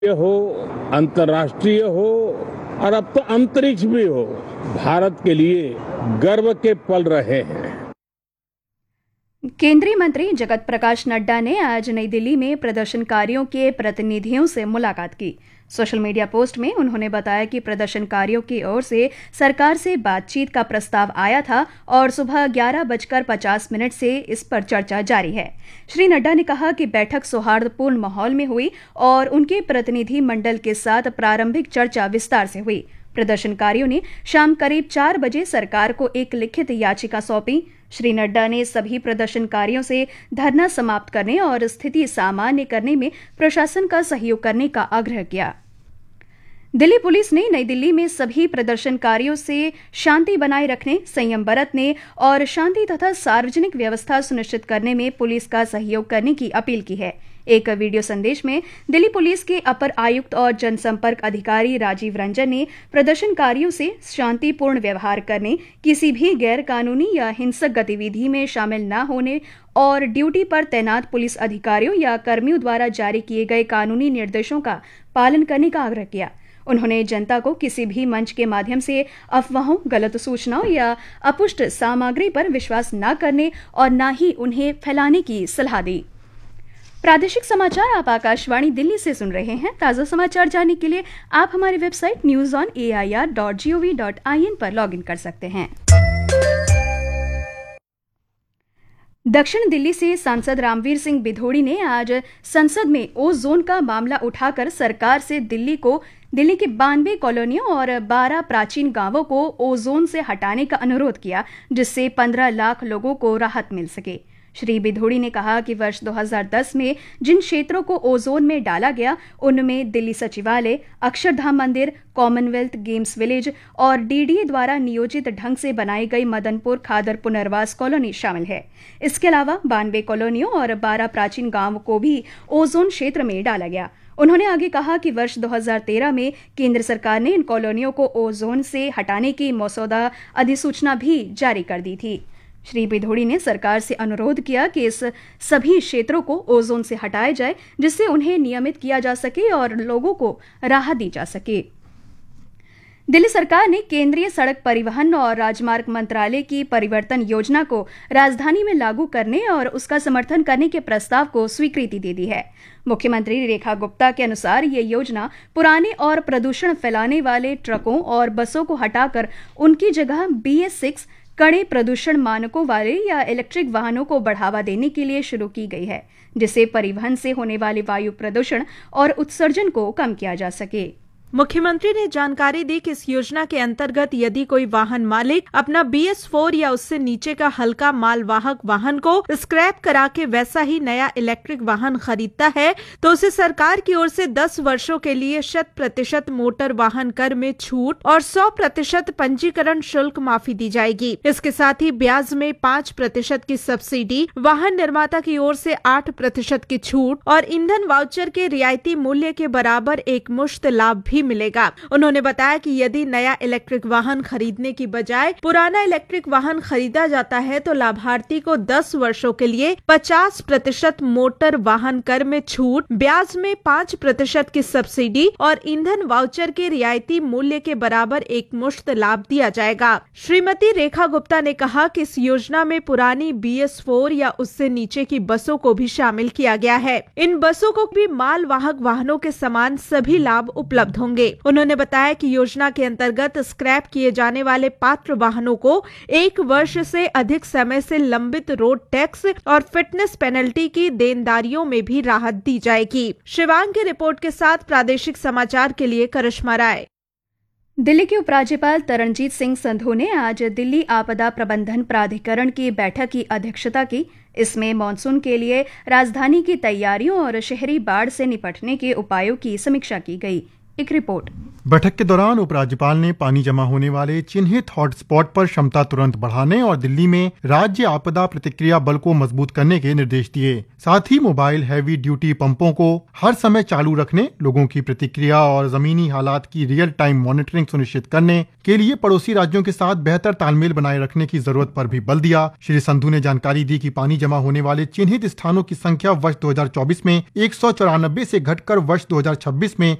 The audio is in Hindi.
हो, अंतर्राष्ट्रीय हो और अब तो अंतरिक्ष भी हो, भारत के लिए गर्व के पल रहे हैं। केंद्रीय मंत्री जगत प्रकाश नड्डा ने आज नई दिल्ली में प्रदर्शनकारियों के प्रतिनिधियों से मुलाकात की। सोशल मीडिया पोस्ट में उन्होंने बताया कि प्रदर्शनकारियों की ओर से सरकार से बातचीत का प्रस्ताव आया था और सुबह 11:50 से इस पर चर्चा जारी है। श्री नड्डा ने कहा कि बैठक सौहार्दपूर्ण माहौल में हुई और उनके प्रतिनिधि मंडल के साथ प्रारंभिक चर्चा विस्तार से हुई। प्रदर्शनकारियों ने शाम करीब 4 बजे सरकार को एक लिखित याचिका सौंपी। श्री नड्डा ने सभी प्रदर्शनकारियों से धरना समाप्त करने और स्थिति सामान्य करने में प्रशासन का सहयोग करने का आग्रह किया। दिल्ली पुलिस ने नई दिल्ली में सभी प्रदर्शनकारियों से शांति बनाए रखने, संयम बरतने और शांति तथा सार्वजनिक व्यवस्था सुनिश्चित करने में पुलिस का सहयोग करने की अपील की है। एक वीडियो संदेश में दिल्ली पुलिस के अपर आयुक्त और जनसंपर्क अधिकारी राजीव रंजन ने प्रदर्शनकारियों से शांतिपूर्ण व्यवहार करने, किसी भी गैर कानूनी या हिंसक गतिविधि में शामिल न होने और ड्यूटी पर तैनात पुलिस अधिकारियों या कर्मियों द्वारा जारी किए गए कानूनी निर्देशों का पालन करने का आग्रह किया। उन्होंने जनता को किसी भी मंच के माध्यम से अफवाहों, गलत सूचनाओं या अपुष्ट सामग्री पर विश्वास न करने और न ही उन्हें फैलाने की सलाह दी। प्रादेशिक समाचार आप आकाशवाणी दिल्ली से सुन रहे हैं। ताज़ा समाचार जानने के लिए आप हमारी वेबसाइट newsonair.gov.in पर लॉगिन कर सकते हैं। दक्षिण दिल्ली से सांसद रामवीर सिंह बिधोड़ी ने आज संसद में ओजोन का मामला उठाकर सरकार से दिल्ली के 92 कॉलोनियों और 12 प्राचीन गांवों को ओजोन से हटाने का अनुरोध किया, जिससे 15 लाख लोगों को राहत मिल सके। श्री बिधोड़ी ने कहा कि वर्ष 2010 में जिन क्षेत्रों को ओजोन में डाला गया उनमें दिल्ली सचिवालय, अक्षरधाम मंदिर, कॉमनवेल्थ गेम्स विलेज और डीडीए द्वारा नियोजित ढंग से बनाई गई मदनपुर खादर पुनर्वास कॉलोनी शामिल है। इसके अलावा 92 कॉलोनियों और 12 प्राचीन गांवों को भी ओजोन क्षेत्र में डाला गया। उन्होंने आगे कहा कि वर्ष 2013 में केंद्र सरकार ने इन कॉलोनियों को ओजोन से हटाने की मसौदा अधिसूचना भी जारी कर दी थी। श्री बिधोड़ी ने सरकार से अनुरोध किया कि इस सभी क्षेत्रों को ओजोन से हटाया जाए, जिससे उन्हें नियमित किया जा सके और लोगों को राहत दी जा सके। दिल्ली सरकार ने केंद्रीय सड़क परिवहन और राजमार्ग मंत्रालय की परिवर्तन योजना को राजधानी में लागू करने और उसका समर्थन करने के प्रस्ताव को स्वीकृति दे दी है। मुख्यमंत्री रेखा गुप्ता के अनुसार ये योजना पुराने और प्रदूषण फैलाने वाले ट्रकों और बसों को हटाकर उनकी जगह BS6 कड़े प्रदूषण मानकों वाले या इलेक्ट्रिक वाहनों को बढ़ावा देने के लिए शुरू की गई है, जिससे परिवहन से होने वाले वायु प्रदूषण और उत्सर्जन को कम किया जा सके। मुख्यमंत्री ने जानकारी दी कि इस योजना के अंतर्गत यदि कोई वाहन मालिक अपना BS4 या उससे नीचे का हल्का मालवाहक वाहन को स्क्रैप करा के वैसा ही नया इलेक्ट्रिक वाहन खरीदता है तो उसे सरकार की ओर से 10 वर्षों के लिए 100% मोटर वाहन कर में छूट और 100% पंजीकरण शुल्क माफी दी जाएगी। इसके साथ ही ब्याज में 5% की सब्सिडी, वाहन निर्माता की ओर से 8% की छूट और ईंधन वाउचर के रियायती मूल्य के बराबर एक मुश्त लाभ भी मिलेगा। उन्होंने बताया कि यदि नया इलेक्ट्रिक वाहन खरीदने की बजाय पुराना इलेक्ट्रिक वाहन खरीदा जाता है तो लाभार्थी को 10 वर्षों के लिए 50% मोटर वाहन कर में छूट, ब्याज में 5% की सब्सिडी और ईंधन वाउचर के रियायती मूल्य के बराबर एक मुश्त लाभ दिया जाएगा। श्रीमती रेखा गुप्ता ने कहा कि इस योजना में पुरानी BS4 या उससे नीचे की बसों को भी शामिल किया गया है। इन बसों को भी मालवाहक वाहनों के समान सभी लाभ उपलब्ध होंगे। उन्होंने बताया कि योजना के अंतर्गत स्क्रैप किए जाने वाले पात्र वाहनों को 1 वर्ष से अधिक समय से लंबित रोड टैक्स और फिटनेस पेनल्टी की देनदारियों में भी राहत दी जाएगी। शिवांग की रिपोर्ट के साथ प्रादेशिक समाचार के लिए करिश्मा राय। दिल्ली के उपराज्यपाल तरनजीत सिंह संधू ने आज दिल्ली आपदा प्रबंधन प्राधिकरण की बैठक की अध्यक्षता की। इसमें मानसून के लिए राजधानी की तैयारियों और शहरी बाढ़ से निपटने के उपायों की समीक्षा की गई। एक रिपोर्ट। बैठक के दौरान उपराज्यपाल ने पानी जमा होने वाले चिन्हित हॉटस्पॉट पर क्षमता तुरंत बढ़ाने और दिल्ली में राज्य आपदा प्रतिक्रिया बल को मजबूत करने के निर्देश दिए। साथ ही मोबाइल हैवी ड्यूटी पंपों को हर समय चालू रखने, लोगों की प्रतिक्रिया और जमीनी हालात की रियल टाइम मॉनिटरिंग सुनिश्चित करने के लिए पड़ोसी राज्यों के साथ बेहतर तालमेल बनाए रखने की जरूरत पर भी बल दिया। श्री संधू ने जानकारी दी कि पानी जमा होने वाले चिन्हित स्थानों की संख्या वर्ष 2024 में 194 से घटकर वर्ष 2026 में